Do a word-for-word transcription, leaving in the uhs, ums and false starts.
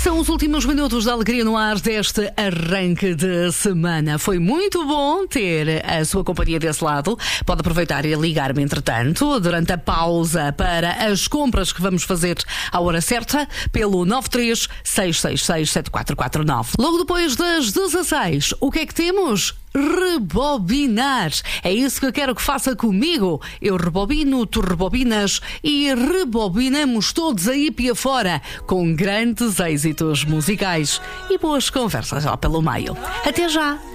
São os últimos minutos da alegria no ar deste arranque de semana. Foi muito bom ter a sua companhia desse lado. Pode aproveitar e ligar-me, entretanto, durante a pausa para as compras que vamos fazer à hora certa, pelo nove três seis seis seis sete quatro quatro nove. Logo depois das dezasseis, o que é que temos? Rebobinar. É isso que eu quero que faça comigo. Eu rebobino, tu rebobinas e rebobinamos todos aí pia fora, com grandes êxitos musicais e boas conversas lá pelo meio. Até já!